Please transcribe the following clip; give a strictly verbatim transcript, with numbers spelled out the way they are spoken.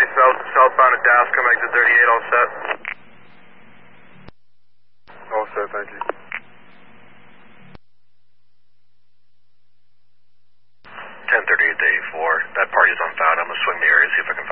three south, southbound at Dallas, come exit thirty-eight, all set. All set, thank you. ten thirty-eight to eighty-four. That party's on foul. I'm going to swing the area, see if I can